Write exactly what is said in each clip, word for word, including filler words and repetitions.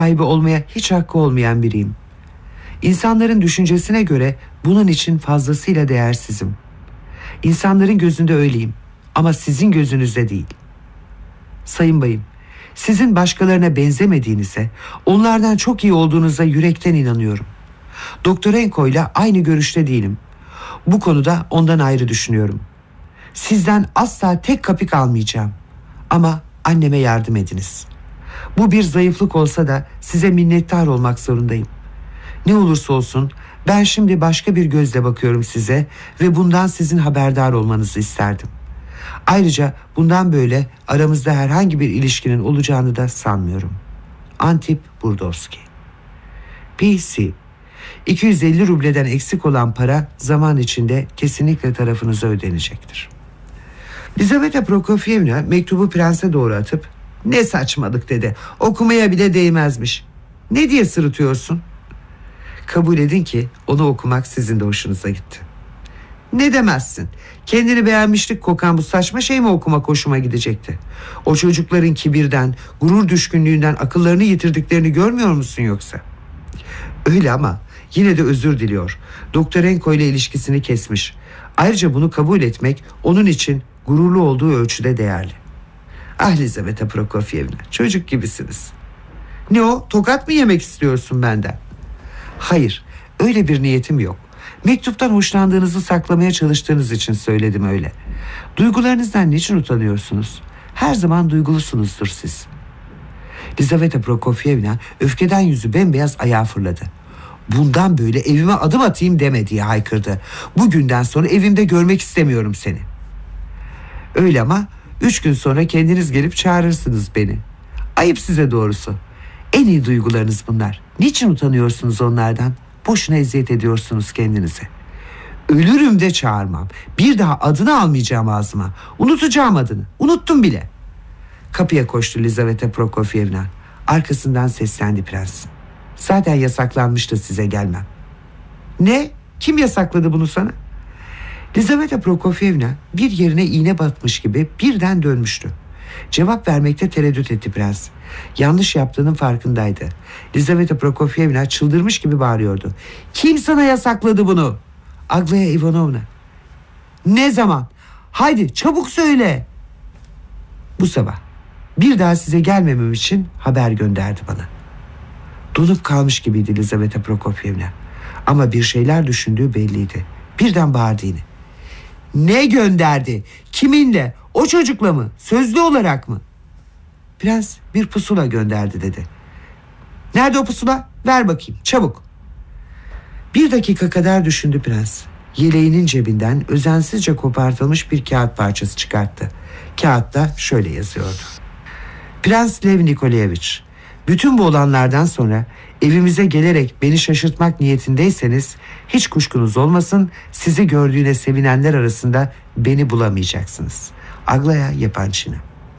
sahibi olmaya hiç hakkı olmayan biriyim. İnsanların düşüncesine göre bunun için fazlasıyla değersizim. İnsanların gözünde öyleyim ama sizin gözünüzde değil. Sayın bayım, sizin başkalarına benzemediğinize, onlardan çok iyi olduğunuza yürekten inanıyorum. Doktor Enko ile aynı görüşte değilim. Bu konuda ondan ayrı düşünüyorum. Sizden asla tek kapik almayacağım. Ama anneme yardım ediniz. Bu bir zayıflık olsa da size minnettar olmak zorundayım. Ne olursa olsun ben şimdi başka bir gözle bakıyorum size ve bundan sizin haberdar olmanızı isterdim. Ayrıca bundan böyle aramızda herhangi bir ilişkinin olacağını da sanmıyorum. Antip Burdovski. P C iki yüz elli rubleden eksik olan para zaman içinde kesinlikle tarafınıza ödenecektir. Lizaveta Prokofyevna mektubu prense doğru atıp "Ne saçmalık" dedi. "Okumaya bile değmezmiş." "Ne diye sırıtıyorsun?" "Kabul edin ki onu okumak sizin de hoşunuza gitti." "Ne demezsin. Kendini beğenmişlik kokan bu saçma şey mi okumak hoşuma gidecekti? O çocukların kibirden, gurur düşkünlüğünden akıllarını yitirdiklerini görmüyor musun yoksa?" "Öyle ama yine de özür diliyor. Doktor Enko ile ilişkisini kesmiş. Ayrıca bunu kabul etmek onun için gururlu olduğu ölçüde değerli." "Ah Lizaveta Prokofyevna, çocuk gibisiniz." "Ne o, tokat mı yemek istiyorsun benden?" "Hayır, öyle bir niyetim yok. Mektuptan hoşlandığınızı saklamaya çalıştığınız için söyledim öyle. Duygularınızdan niçin utanıyorsunuz? Her zaman duygulusunuzdur siz." Lizaveta Prokofyevna öfkeden yüzü bembeyaz ayağa fırladı. "Bundan böyle evime adım atayım deme" diye haykırdı. "Bugünden sonra evimde görmek istemiyorum seni." "Öyle ama üç gün sonra kendiniz gelip çağırırsınız beni. Ayıp size doğrusu. En iyi duygularınız bunlar. Niçin utanıyorsunuz onlardan? Boşuna eziyet ediyorsunuz kendinize." "Ölürüm de çağırmam. Bir daha adını almayacağım ağzıma. Unutacağım adını. Unuttum bile." Kapıya koştu Lizaveta Prokofyevna. Arkasından seslendi prens. "Zaten yasaklanmıştı size gelmem." "Ne? Kim yasakladı bunu sana?" Lizaveta Prokofyevna bir yerine iğne batmış gibi birden dönmüştü. Cevap vermekte tereddüt etti prens. Yanlış yaptığının farkındaydı. Lizaveta Prokofyevna çıldırmış gibi bağırıyordu. "Kim sana yasakladı bunu?" "Aglaya Ivanovna." "Ne zaman? Haydi çabuk söyle." "Bu sabah. Bir daha size gelmemem için haber gönderdi bana." Donup kalmış gibiydi Lizaveta Prokofyevna. Ama bir şeyler düşündüğü belliydi. Birden bağırdı yine. "Ne gönderdi? Kiminle? O çocukla mı? Sözlü olarak mı?" "Prens bir pusula gönderdi" dedi. "Nerede o pusula? Ver bakayım çabuk." Bir dakika kadar düşündü prens. Yeleğinin cebinden özensizce kopartılmış bir kağıt parçası çıkarttı. Kağıtta şöyle yazıyordu: "Prens Lev Nikolayevich, bütün bu olanlardan sonra evimize gelerek beni şaşırtmak niyetindeyseniz hiç kuşkunuz olmasın, sizi gördüğüne sevinenler arasında beni bulamayacaksınız. Aglaya Yepançina."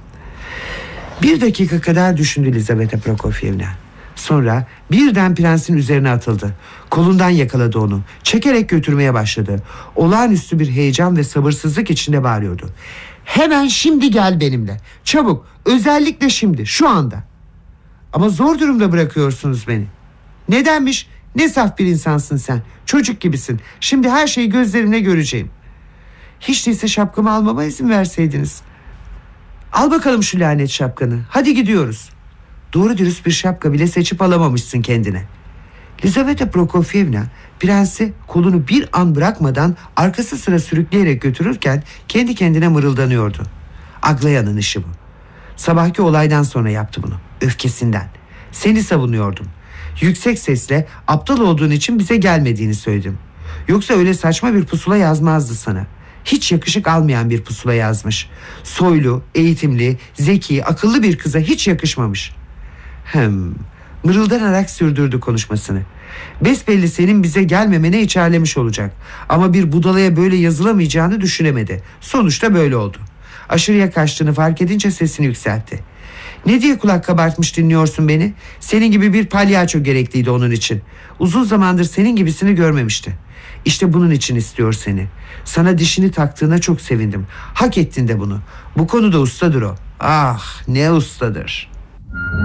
Bir dakika kadar düşündü Lizaveta Prokofyevna. Sonra birden prensin üzerine atıldı. Kolundan yakaladı onu. Çekerek götürmeye başladı. Olağanüstü bir heyecan ve sabırsızlık içinde bağırıyordu. "Hemen şimdi gel benimle. Çabuk, özellikle şimdi, şu anda." "Ama zor durumda bırakıyorsunuz beni." "Nedenmiş? Ne saf bir insansın sen. Çocuk gibisin. Şimdi her şeyi gözlerimle göreceğim." "Hiç değilse şapkamı almama izin verseydiniz." "Al bakalım şu lanet şapkanı. Hadi gidiyoruz." Doğru dürüst bir şapka bile seçip alamamışsın kendine. Lizaveta Prokofyevna prensi kolunu bir an bırakmadan arkası sıra sürükleyerek götürürken kendi kendine mırıldanıyordu. "Aglaya'nın işi bu. Sabahki olaydan sonra yaptı bunu. Öfkesinden. Seni savunuyordum. Yüksek sesle aptal olduğun için bize gelmediğini söyledim. Yoksa öyle saçma bir pusula yazmazdı sana. Hiç yakışık almayan bir pusula yazmış. Soylu, eğitimli, zeki, akıllı bir kıza hiç yakışmamış." Hem mırıldanarak sürdürdü konuşmasını. "Besbelli senin bize gelmemene içerlemiş olacak. Ama bir budalaya böyle yazılamayacağını düşünemedi. Sonuçta böyle oldu." Aşırıya kaçtığını fark edince sesini yükseltti. "Ne diye kulak kabartmış dinliyorsun beni? Senin gibi bir palyaço gerekliydi onun için. Uzun zamandır senin gibisini görmemişti. İşte bunun için istiyor seni. Sana dişini taktığına çok sevindim. Hak ettin de bunu. Bu konuda ustadır o. Ah, ne ustadır."